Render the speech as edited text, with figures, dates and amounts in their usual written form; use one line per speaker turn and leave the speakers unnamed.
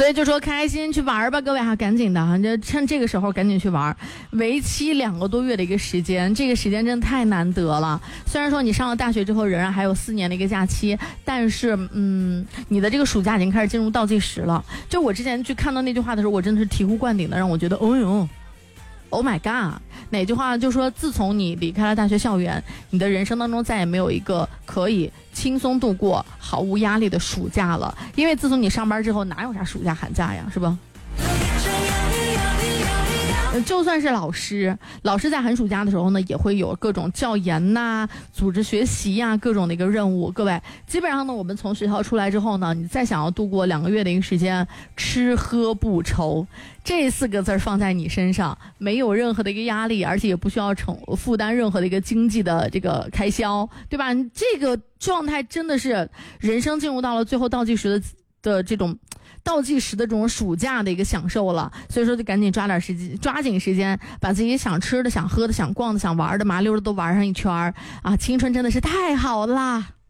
所以就说开心去玩吧，各位啊，赶紧的啊，就趁这个时候赶紧去玩。为期2个多月的一个时间，这个时间真的太难得了。虽然说你上了大学之后仍然还有4年的一个假期，但是你的这个暑假已经开始进入倒计时了。就我之前去看到那句话的时候，我真的是醍醐灌顶的，让我觉得哦哟，Oh my god！ 哪句话就说，自从你离开了大学校园，你的人生当中再也没有一个可以轻松度过、毫无压力的暑假了。因为自从你上班之后，哪有啥暑假寒假呀，是吧？就算是老师在寒暑假的时候呢，也会有各种教研呐、组织学习呀、各种的一个任务。各位，基本上呢，我们从学校出来之后呢，你再想要度过2个月的一个时间，吃喝不愁，这4个字放在你身上，没有任何的一个压力，而且也不需要负担任何的一个经济的这个开销，对吧？你这个状态真的是人生进入到了最后倒计时的这种倒计时的这种暑假的一个享受了。所以说就赶紧抓紧时间，把自己想吃的、想喝的、想逛的、想玩的麻溜的都玩上一圈啊！青春真的是太好啦。